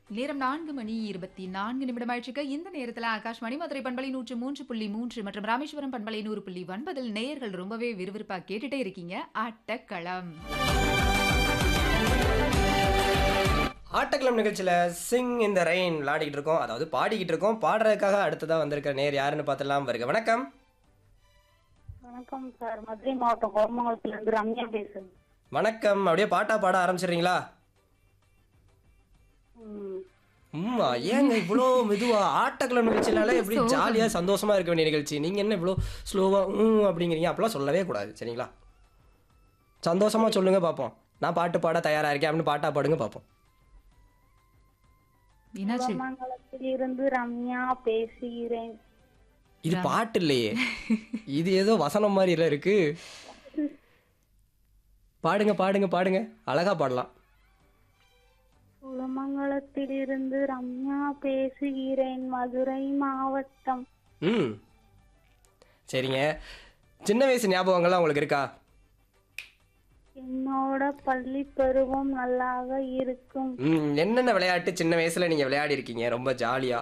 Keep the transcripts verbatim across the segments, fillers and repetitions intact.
நேரம் நான்கு மணி இருபத்தி நான்கு நிமிடம் ஆயிடுச்சுக்க. இந்த நேரத்துல ஆகாஷ்வாணி மதுரை பண்பலை நூற்று மூன்று புள்ளி மூன்று மற்றும் ராமேஸ்வரம் பண்பலை நூறு புள்ளி ஒன்பதில் நேயர்கள் ரொம்பவே விறுவிறுப்பா கேட்டுட்டே இருக்கீங்க ஆட்டக்களம். ஆட்டக்களம் நிகழ்ச்சியில் சிங் இந்த ரெயின் விளையாடிக்கிட்டு இருக்கோம், அதாவது பாடிக்கிட்டு இருக்கோம். பாடுறதுக்காக அடுத்ததாக வந்திருக்க நேர் யாருன்னு பார்த்துலாம் வருக. வணக்கம். வணக்கம் சார், மதுரை மாவட்டம் கோரமங்கலத்துல இருந்து ரம்யா பேசுறேன். வணக்கம். அப்படியே பாட்டா பாட ஆரம்பிச்சிடுறீங்களா? ம். ம் ஏங்க இவ்வளோ மெதுவா? ஆட்டக்களம் நிகழ்ச்சினால எப்படி ஜாலியாக சந்தோஷமா இருக்க வேண்டிய நிகழ்ச்சி, நீங்கள் என்ன இவ்வளோ ஸ்லோவாக ம் அப்படிங்கிறீங்க? அப்படிலாம் சொல்லவே கூடாது, சரிங்களா? சந்தோஷமா சொல்லுங்க பார்ப்போம். நான் பாட்டு பாட தயாராக இருக்கேன் அப்படின்னு பாட்டா பாடுங்க பார்ப்போம். என்னாச்சு? கோரமங்கலத்தில் இருந்து ரம்யா பேசுகிறேன். இது பாட்டு இல்லையே, இது ஏதோ வசனம் மாதிரி இல்லை இருக்கு. பாடுங்க பாடுங்க பாடுங்க, அழகா பாடலாம். குலமங்கலத்தில் இருந்து ரம்யா பேசுகிறேன், மதுரை மாவட்டம். ம் சரிங்க. சின்ன வயசு ஞாபகங்கள்லாம் உங்களுக்கு இருக்கா? என்னோட பள்ளி பருவம் நல்லாக இருக்கும். ம் என்னென்ன விளையாட்டு சின்ன வயசுல நீங்க விளையாடி இருக்கீங்க ரொம்ப ஜாலியா?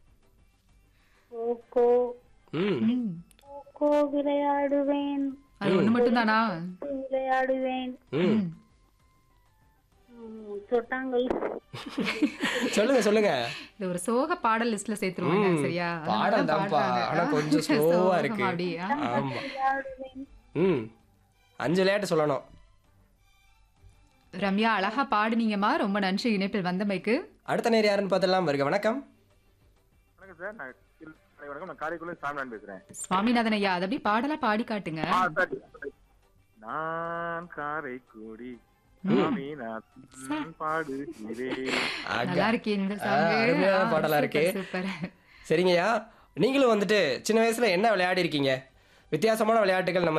கோகோ ம் ம். கோகோ விளையாடுவேன், அது ஒண்ணு மட்டும் தானா? விளையாடுவேன். ம் ம், சொட்டாங்கல். சொல்லுங்க சொல்லுங்க. இது ஒரு சோக பாடல் லிஸ்ட்ல சேர்த்துருவாங்க, ம் சரியா? பாடம் தான்ப்பா, ஆனா கொஞ்சம் ஸ்லோவா இருக்கு. அப்படியா? ஆமா. விளையாடுவேன். ம் அஞ்சு விளையாட்டு சொல்லணும். ரம்யா அழகா பாடுனீங்கம்மா, ரொம்ப நன்றி இணைப்பில் வந்தமைக்கு. அடுத்த நேரம் யாருன்னு பார்த்துலாம் வருக. வணக்கம். வணக்கம் சார், நான் இல்லை, வணக்கம், நான் காரைக்குடியில சாமிநாதன் பேசுறேன். சுவாமிநாதன் ஐயா, அது அப்படி பாடலா பாடி காட்டுங்க. ஆ, சார். நான் காரைக்குடி சாமிநாதன் பாடுகிறேன். நல்லா இருக்கே இந்த ஆ, song. அருமையான ஆ, பாடலா இருக்கு. Super, super. சரிங்கய்யா, நீங்களும் வந்துட்டு சின்ன வயசுல என்ன விளையாடி இருக்கீங்க? வித்தியாசமான விளையாட்டுகள் நம்ம